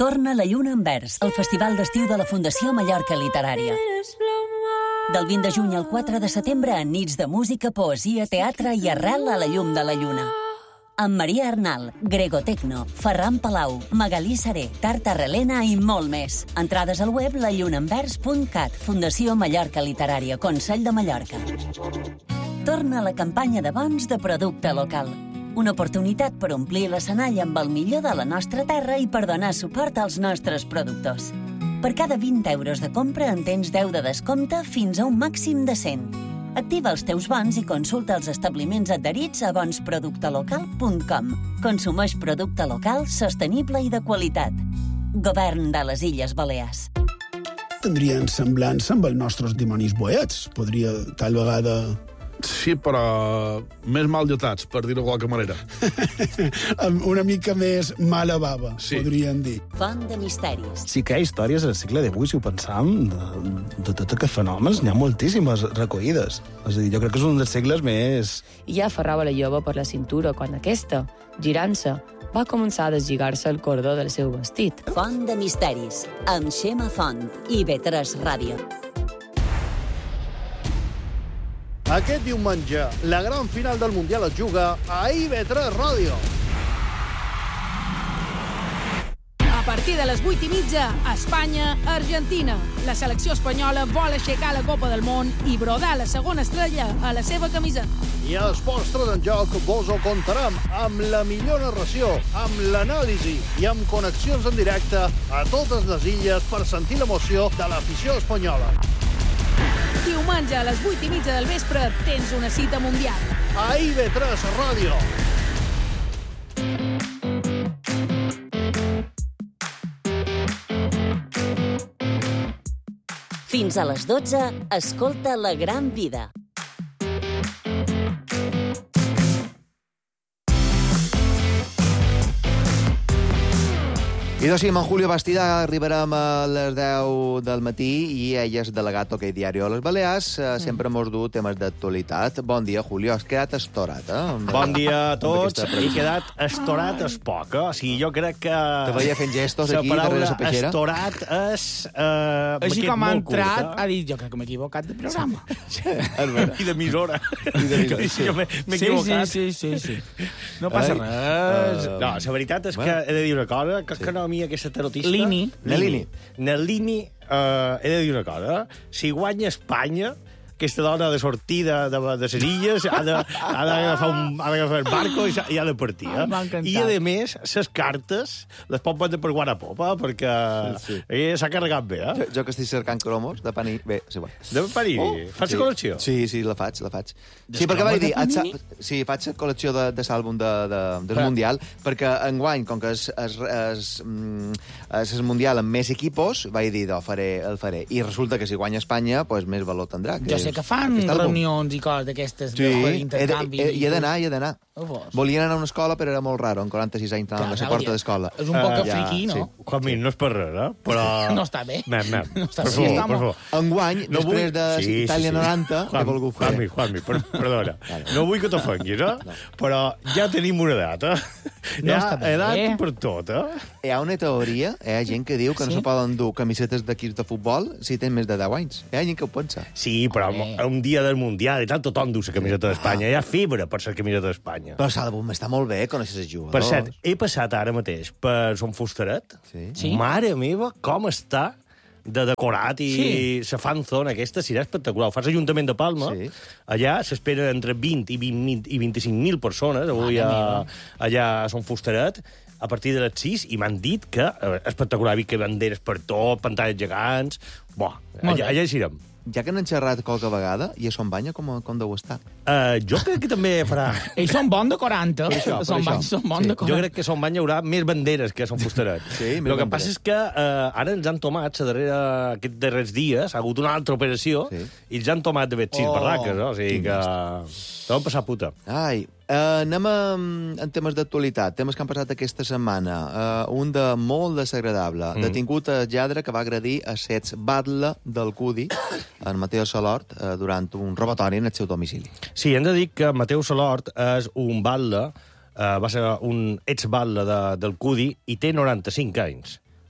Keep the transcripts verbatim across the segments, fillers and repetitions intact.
Torna la lluna en vers, el festival d'estiu de la Fundació Mallorca Literària. Del vint de juny al quatre de setembre, en nits de música, poesia, teatre i arrel a la llum de la lluna. Amb Maria Arnal, Grego Tecno, Ferran Palau, Magalí Saré, Tarta Relena i molt més. Entrades al web la lluna en vers punt cat, Fundació Mallorca Literària, Consell de Mallorca. Torna la campanya de bons de producte local. Una oportunitat per omplir l'escenari amb el millor de la nostra terra i per donar suport als nostres productors. Per cada vint euros de compra en tens deu de descompte fins a un màxim de cent. Activa els teus bons i consulta els establiments adherits a bons producte local punt com. Consumeix producte local, sostenible i de qualitat. Govern de les Illes Balears. Tindrien semblança amb els nostres dimonis boets. Podria, tal vegada... Sí, però més mal dotats, per dir-ho de qualque manera. Amb una mica més mala bava, sí. Podríem dir. Font de misteris. Sí que hi ha històries al segle divuit, si ho pensam, de, de tots aquests fenòmens, n'hi ha moltíssimes recollides. És a dir, jo crec que és un dels segles més... I ja aferrava la jove per la cintura quan aquesta, girant-se, va començar a deslligar-se el cordó del seu vestit. Font de misteris, amb Xema Font i B tres Ràdio. Aquest diumenge, la gran final del Mundial es juga a I V tres Ràdio. A partir de les vuit i mitja, Espanya-Argentina. La selecció espanyola vol aixecar la Copa del Món i brodar la segona estrella a la seva camiseta. I a Esports tres en Joc vos ho contarem amb la millor narració, amb l'anàlisi i amb connexions en directe a totes les illes per sentir l'emoció de l'afició espanyola. Diumenge a les vuit i mitja del vespre tens una cita mundial. A I V tres Ràdio. Fins a les dotze, escolta La Gran Vida. I doncs sí, amb en Julio Bastida arribarem a les deu del matí i ell és delegat d'Hockey Diario a les Balears. Uh, sempre mos du temes d'actualitat. Bon dia, Julio. Has quedat estorat, eh? Amb, bon dia a tots. He quedat estorat és poc, eh? O sigui, jo crec que... Te veia fent gestos aquí darrere la peixera. La paraula estorat és... Uh, Així com ha entrat, curt, ha dit, jo crec que m'he equivocat de programa. I d'emissora. I d'emissora, sí. Jo m'he sí, equivocat. Sí, sí, sí, sí. No passa Ai, res. Uh, no, la veritat és bueno. que he de dir una cosa, que, sí. que no a mi aquesta tarotista... Lini. Nalini. Nalini, uh, he de dir una cosa. Si guanya Espanya, aquesta dona de sortida de, de les illes ha d'agafar un, ha d'agafar el barco i, i ha de partir. Eh? I, a més, les cartes les pot prendre per Guanapopa, perquè sí, sí. s'ha carregat bé. Eh? Jo, jo que estic cercant cromos de Panini... Bé, és igual. De Panini? Oh, fas sí. col·lecció? Sí, sí, la faig, la faig. Sí, perquè vaig dir... Sa... Sí, faig la col·lecció de, de l'àlbum de, de, del Però... Mundial, perquè enguany, com que és, és, és, és, és Mundial amb més equipos, vaig dir, no, faré, el faré. I resulta que si guanya Espanya, pues, més valor tindrà. Jo sé que fan reunions i coses d'aquestes sí, d'intercanvi. Hi he d'anar, hi he d'anar. Volien anar a una escola, però era molt raro, amb quaranta-sis anys anant a la porta d'escola. És un poc uh, friqui, no? Sí. Juanmi, no és per res, eh? Però... No està bé. Mem, mem. No està per favor, per favor. Enguany, no després vull... de sí, Itàlia sí, sí. noranta, Juan, he volgut fer. Juanmi, Juanmi, per, perdona. No vull que t'ofenguis, eh? No. Però ja tenim una edat, eh? No hi ha està bé. edat per tot, eh? Hi ha una teoria, hi ha gent que diu que sí? no se poden dur camisetes d'equips de futbol si tenen més de deu anys. Hi ha gent que ho pensa. Sí, però un dia del Mundial i tal, tothom du la camiseta d'Espanya. Hi ha fibra per la camiseta d'Espanya. Però l'àlbum està molt bé, coneixes els jugadors. Per cert, he passat ara mateix per Son Fusteret. Sí. Sí? Mare meva, com està de decorat i la sí. fanzona aquesta serà espectacular. Ho fa l'Ajuntament de Palma. Sí. Allà s'esperen entre vint i vint-i-cinc mil persones avui a, allà a Son Fusteret a partir de les sis, i m'han dit que eh, espectacular, que banderes per tot, pantalles gegants... Buah, allà, allà hi serem. Ja que n'han xerrat qualque vegada, i a Son Banya com, com deu estar? Uh, jo crec que també farà... Ells són bons de quaranta. Per això, per Son Banya són bons sí. de quaranta. Jo crec que a Son Banya hi haurà més banderes que a Son Fusteret. Sí, el que banderes. Passa és que uh, ara ens han tomat, darrere, aquests darrers dies, ha hagut una altra operació, sí. i ens han tomat de sis oh. barraques, no? O sigui que... Vam passar puta. Ai, uh, anem a, en temes d'actualitat, temes que han passat aquesta setmana. Uh, un de molt desagradable. Mm. Detingut a lladre que va agredir a set batlle del Cudi, en Mateo Salort, uh, durant un robatori en el seu domicili. Sí, hem de dir que Mateo Salort és un batlle, uh, va ser un ex-batlle de, del Cudi i té noranta-cinc anys.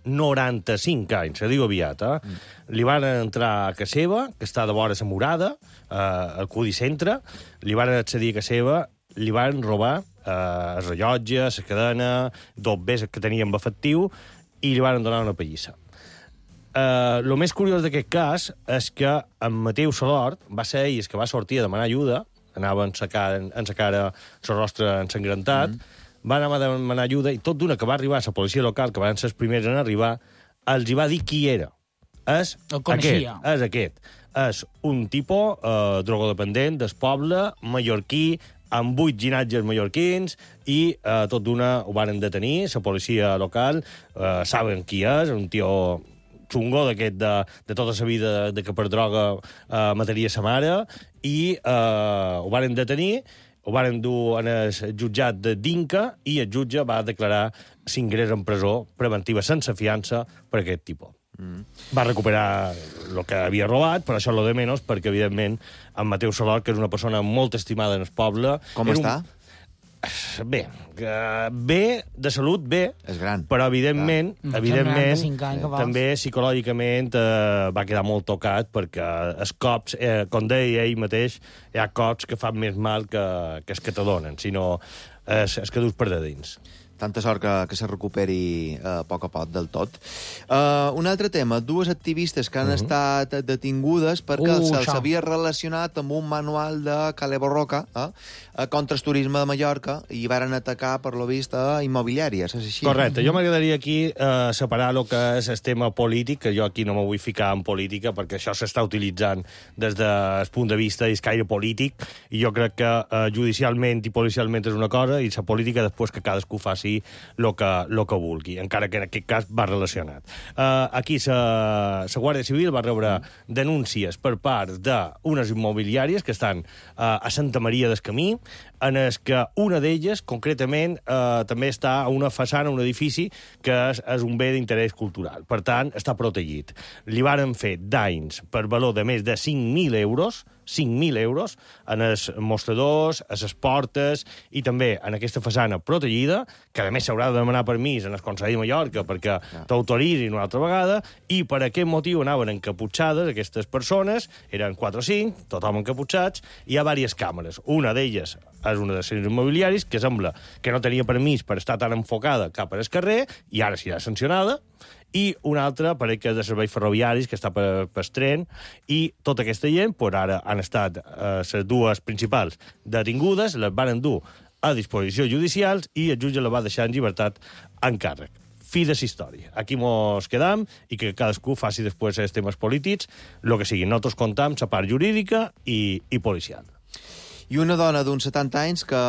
noranta-cinc anys, se diu aviat, eh? Mm. Li van entrar a casa seva, que està de vora la Murada, eh, al Cudi Centre, li van accedir a casa seva, li van robar eh, el rellotge, la cadena, dos bes que tenien efectiu, i li van donar una pallissa. El uh, més curiós d'aquest cas és que en Mateu Salort va ser ell que va sortir a demanar ajuda, anava en sa cara, en sa cara, el rostre ensangrentat, mm. va anar a demanar ajuda i tot d'una que va arribar a la policia local, que van ser els primers en arribar, els hi va dir qui era. És aquest, és aquest. És un tipus eh, drogodependent del poble mallorquí, amb vuit ginatges mallorquins, i eh, tot d'una ho van detenir, la policia local, eh, saben qui és, un tio xungo d'aquest de, de tota la vida de que per droga eh, mataria sa mare, i eh, ho van detenir, ho van dur en el jutjat de d'Inca, i el jutge va declarar s'ingrés en presó preventiva sense fiança per aquest tipus. Mm. Va recuperar el que havia robat, però això és lo de menys, perquè, evidentment, en Mateu Salort, que és una persona molt estimada en el poble... Com està? Un... Bé, bé, de salut, bé. És gran. Però, evidentment, ah. evidentment també psicològicament eh, va quedar molt tocat, perquè els cops, eh, com deia ell mateix, hi ha cops que fan més mal que, que els que te donen, sinó els, els que dus per de dins. Tanta sort que, que se recuperi eh, a poc a poc del tot. Uh, un altre tema, dues activistes que han uh -huh. estat detingudes perquè uh, se'ls havia relacionat amb un manual de Cale Borroca eh, contra el turisme de Mallorca i varen atacar, per lo vist, a immobiliàries, és així? Correcte. Jo m'agradaria aquí eh, separar el que és el tema polític, que jo aquí no me vull ficar en política, perquè això s'està utilitzant des del punt de vista escaire polític, i jo crec que eh, judicialment i policialment és una cosa, i la política després que cadascú faci el que, lo que vulgui, encara que en aquest cas va relacionat. Uh, aquí la Guàrdia Civil va rebre denúncies per part d'unes immobiliàries que estan uh, a Santa Maria del Camí, en el que una d'elles, concretament, uh, també està a una façana, un edifici, que és, és un bé d'interès cultural. Per tant, està protegit. Li varen fer danys per valor de més de cinc mil euros, cinc mil euros, en els mostradors, a les portes, i també en aquesta façana protegida, que a més s'haurà de demanar permís en el Consell de Mallorca perquè no. t'autoritzin una altra vegada, i per aquest motiu anaven encaputxades aquestes persones, eren quatre o cinc, tothom encaputxats, i hi ha diverses càmeres. Una d'elles és una de les immobiliaris, que sembla que no tenia permís per estar tan enfocada cap al carrer, i ara serà sancionada, i una altra, pareix que és de serveis ferroviaris, que està per, per tren, i tota aquesta gent, pues, ara han estat eh, les dues principals detingudes, les van endur a disposició judicials, i el jutge la va deixar en llibertat en càrrec. Fi de la història. Aquí mos quedam, i que cadascú faci després els temes polítics, el que sigui. Nosaltres comptam la part jurídica i, i policial. I una dona d'uns setanta anys que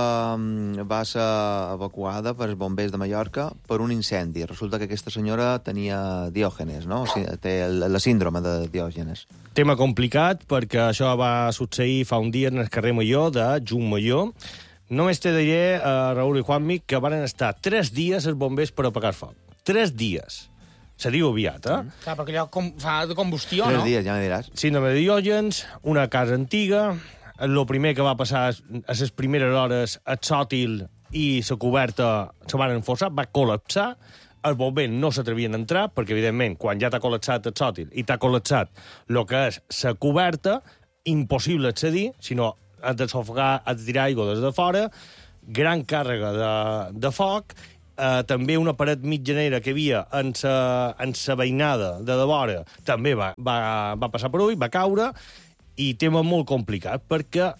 va ser evacuada per els bombers de Mallorca per un incendi. Resulta que aquesta senyora tenia Diògenes, no? O sigui, té la síndrome de Diògenes. Tema complicat, perquè això va succeir fa un dia en el carrer Major de Juntmajor. Només te diré, a Raül i Juanmi, que van estar tres dies els bombers per apagar foc. Tres dies. Se diu aviat, eh? Mm. Clar, perquè allò com, fa de combustió, tres no? Tres dies, ja me diràs. Síndrome de Diògenes, una casa antiga. El primer que va passar a les primeres hores, el sòtil i la coberta se van enfossar, va col·lapsar. Els bombers no s'atrevien a entrar, perquè, evidentment, quan ja t'ha col·lapsat el sòtil i t'ha col·lapsat el que és la coberta, impossible accedir, sinó has de sofocar, has de tirar aigua des de fora, gran càrrega de, de foc, eh, també una paret mitjanera que hi havia en sa, en sa veïnada de devora també va, va, va passar per ull, va caure, i tema molt complicat, perquè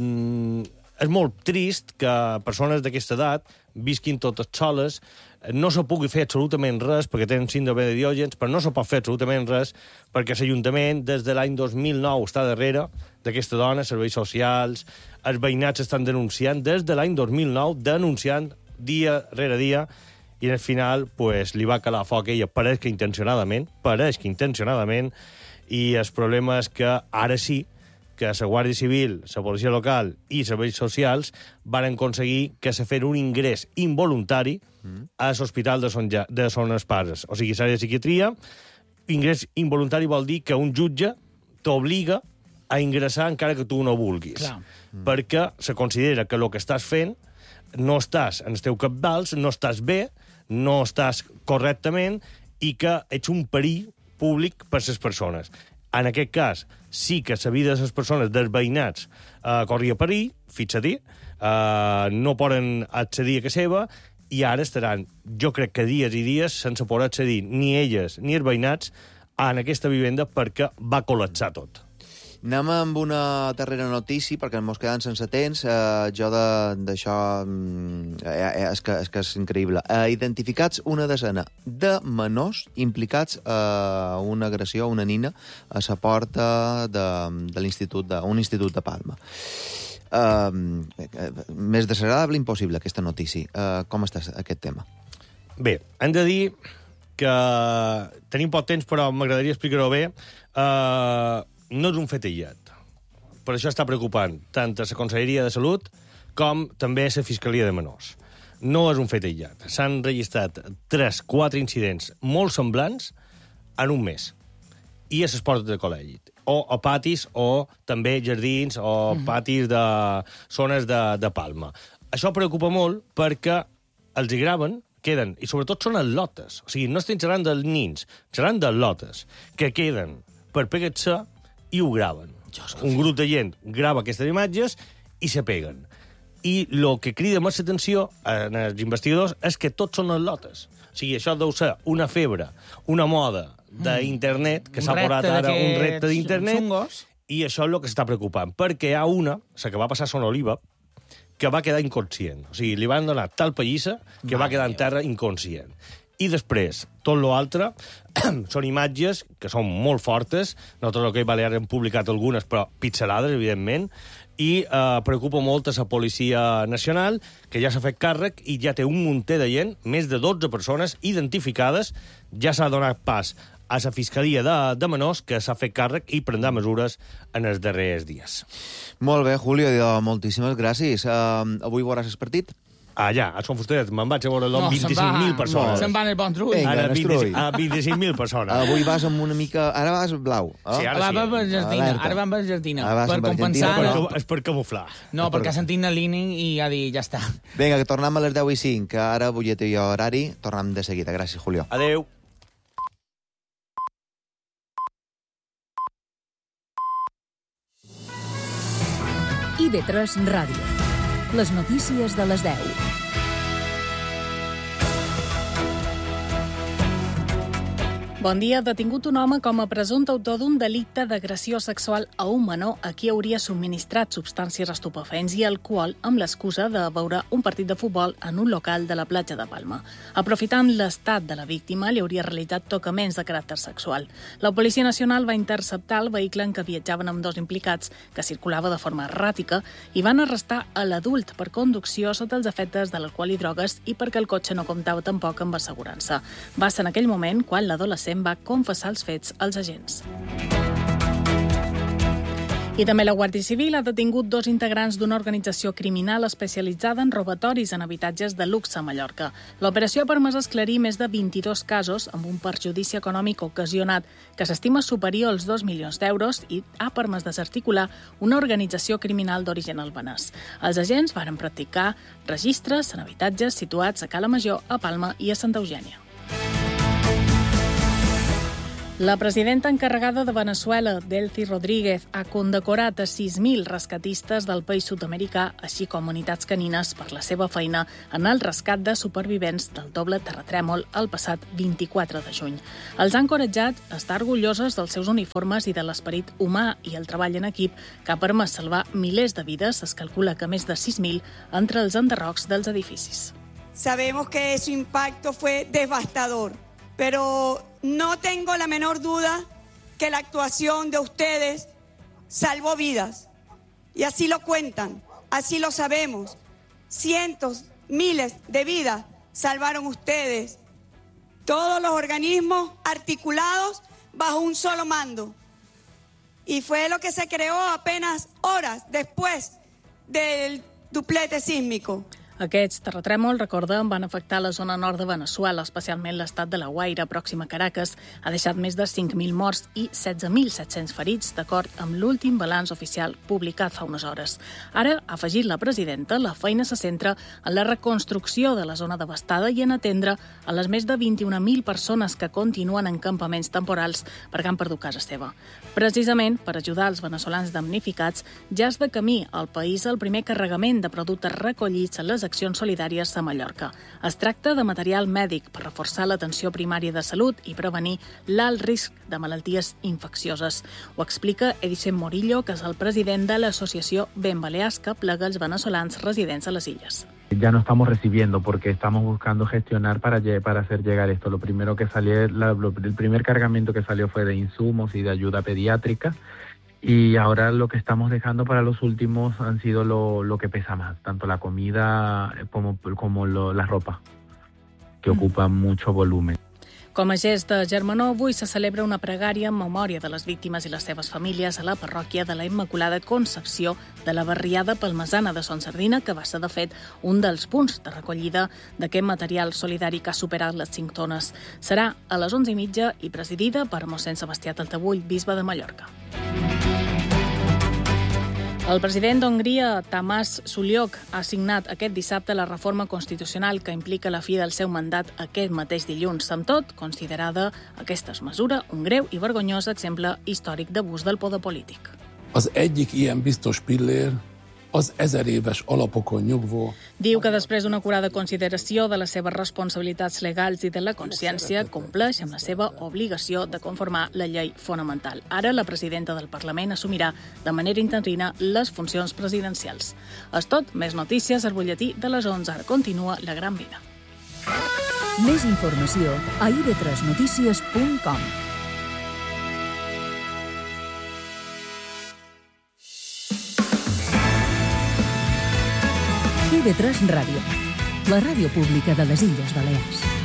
mm, és molt trist que persones d'aquesta edat visquin totes soles, no se pugui fer absolutament res perquè tenen síndrome de Diògenes, però no se pot fer absolutament res perquè l'Ajuntament des de l'any dos mil nou està darrere d'aquesta dona, serveis socials, els veïnats estan denunciant des de l'any dos mil nou, denunciant dia rere dia, i al final pues, li va calar foc a ella, pareix que intencionadament, pareix que intencionadament, i el problema és que ara sí que la Guàrdia Civil, la policia local i serveis socials van aconseguir que se fes un ingrés involuntari mm. a l'Hospital de Son, ja, de Son Espases. O sigui, l'àrea de psiquiatria, ingrés involuntari vol dir que un jutge t'obliga a ingressar encara que tu no vulguis. Clar. Mm. Perquè se considera que el que estàs fent no estàs en els teus cabdals, no estàs bé, no estàs correctament, i que ets un perill públic per les persones. En aquest cas, sí que la vida de les persones, dels veïnats, eh, corria perill, fixa-t'hi, eh, no poden accedir a casa seva, i ara estaran, jo crec que dies i dies, sense poder accedir ni elles ni els veïnats en aquesta vivenda perquè va col·lapsar tot. Anem amb una darrera notícia, perquè ens quedem sense temps. Uh, jo d'això... Eh, és, que, és que és increïble. Uh, identificats una desena de menors implicats a uh, una agressió a una nina a la porta de, de l'institut de, un institut de Palma. Uh, més desagradable impossible, aquesta notícia. Uh, com està aquest tema? Bé, hem de dir que tenim poc temps, però m'agradaria explicar-ho bé. Uh, no és un fet aïllat. Per això està preocupant tant a la Conselleria de Salut com també a la Fiscalia de Menors. No és un fet aïllat. S'han registrat tres, quatre incidents molt semblants en un mes. I a les portes de col·legi. O a patis, o també jardins, o mm-hmm. patis de zones de, de Palma. Això preocupa molt perquè els hi graven, queden, i sobretot són els lotes. O sigui, no estem xerrant dels nins, xerrant dels lotes, que queden per pegar-se i ho graven. Un grup de gent grava aquestes imatges i se peguen. I el que crida més atenció en els investigadors és que tots són els lotes. O sigui, això deu ser una febre, una moda d'internet, que s'ha posat ara un repte d'internet, i això és el que s'està preocupant. Perquè hi ha una, la que va passar a Son Oliva, que va quedar inconscient. O sigui, li van donar tal pallissa que va quedar en terra inconscient. I després, tot l'altre, són imatges que són molt fortes, nosaltres al Cape Balear hem publicat algunes, però pixelades, evidentment, i eh, preocupa molt a la Policia Nacional, que ja s'ha fet càrrec i ja té un munter de gent, més de dotze persones identificades, ja s'ha donat pas a la Fiscalia de, de Menors, que s'ha fet càrrec i prendrà mesures en els darrers dies. Molt bé, Julio, moltíssimes gràcies. Uh, avui veuràs el partit? Allà, a Sant Fustelet, me'n vaig a veure no, vint-i-cinc mil persones. Se'n van el bon trull. Vinga, a vint-i-cinc mil persones. Avui vas amb una mica... Ara vas blau. Oh? Sí, ara, ara sí. Va Jardina, ara van per Jardina. Per compensar... Però... És per camuflar. No, és perquè ha sentit la línia i ha dit, ja està. Vinga, que tornem a les deu i cinc, que ara butllet i horari. Tornem de seguida. Gràcies, Julio. Adéu. I ve tres Ràdio. Les notícies de les deu. Bon dia. Detingut un home com a presumpte autor d'un delicte d'agressió sexual a un menor a qui hauria subministrat substàncies estupefaents i alcohol amb l'excusa de veure un partit de futbol en un local de la platja de Palma. Aprofitant l'estat de la víctima, li hauria realitzat tocaments de caràcter sexual. La Policia Nacional va interceptar el vehicle en què viatjaven amb dos implicats, que circulava de forma erràtica, i van arrestar a l'adult per conducció sota els efectes de l'alcohol i drogues i perquè el cotxe no comptava tampoc amb assegurança. Va ser en aquell moment quan l'adolescent va confessar els fets als agents. I també la Guàrdia Civil ha detingut dos integrants d'una organització criminal especialitzada en robatoris en habitatges de luxe a Mallorca. L'operació ha permès esclarir més de vint-i-dos casos amb un perjudici econòmic ocasionat que s'estima superior als dos milions d'euros i ha permès desarticular una organització criminal d'origen albanès. Els agents varen practicar registres en habitatges situats a Cala Major, a Palma i a Santa Eugènia. La presidenta encarregada de Venezuela, Delcy Rodríguez, ha condecorat a sis mil rescatistes del país sud-americà, així com unitats canines, per la seva feina en el rescat de supervivents del doble terratrèmol el passat vint-i-quatre de juny. Els ha encoratjat a estar orgulloses dels seus uniformes i de l'esperit humà i el treball en equip que ha permès salvar milers de vides, es calcula que més de sis mil, entre els enderrocs dels edificis. Sabemos que su impacto fue devastador, pero no tengo la menor duda que la actuación de ustedes salvó vidas. Y así lo cuentan, así lo sabemos. Cientos, miles de vidas salvaron ustedes. Todos los organismos articulados bajo un solo mando. Y fue lo que se creó apenas horas después del duplete sísmico. Aquests terratrèmols, recordem, van afectar la zona nord de Veneçuela, especialment l'estat de La Guaira, pròxim a Caracas. Ha deixat més de cinc mil morts i setze mil set-cents ferits, d'acord amb l'últim balanç oficial publicat fa unes hores. Ara, ha afegit la presidenta, la feina se centra en la reconstrucció de la zona devastada i en atendre a les més de vint-i-una mil persones que continuen en campaments temporals perquè han perdut casa seva. Precisament, per ajudar els veneçolans damnificats, ja és de camí al país el primer carregament de productes recollits en les accions solidàries a Mallorca. Es tracta de material mèdic per reforçar l'atenció primària de salut i prevenir l'alt risc de malalties infeccioses. Ho explica Edison Morillo, que és el president de l'associació Ben Balears, que plega els veneçolans residents a les illes. Ya no estamos recibiendo porque estamos buscando gestionar para, para hacer llegar esto. Lo primero que salió, la, lo, el primer cargamento que salió fue de insumos y de ayuda pediátrica, y ahora lo que estamos dejando para los últimos han sido lo, lo que pesa más, tanto la comida como, como lo, la ropa, que mm. ocupa mucho volumen. Com a gest de germanor, avui se celebra una pregària en memòria de les víctimes i les seves famílies a la parròquia de la Immaculada Concepció de la barriada palmesana de Son Sardina, que va ser, de fet, un dels punts de recollida d'aquest material solidari que ha superat les cinc tones. Serà a les onze i mitja i presidida per mossèn Sebastià Taltabull, bisbe de Mallorca. El president d'Hongria, Tamás Sulyok, ha signat aquest dissabte la reforma constitucional que implica la fi del seu mandat aquest mateix dilluns. Amb tot, considerada aquesta mesura un greu i vergonyós exemple històric d'abús del poder polític. Az egyik ilyen biztos pillér az ezer éves alapokon nyugvó. Diu que després d'una acurada consideració de les seves responsabilitats legals i de la consciència, compleix amb la seva obligació de conformar la llei fonamental. Ara la presidenta del Parlament assumirà de manera interina les funcions presidencials. És tot, més notícies al butlletí de les onze. Ara continua La Gran Vida. Més informació a i ve tres notícies punt com. i ve tres Ràdio, la ràdio pública de les Illes Balears.